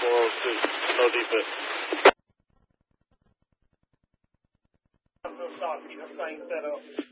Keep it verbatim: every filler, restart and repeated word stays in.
oh two. No defense. I'm so sorry. I'm saying that up.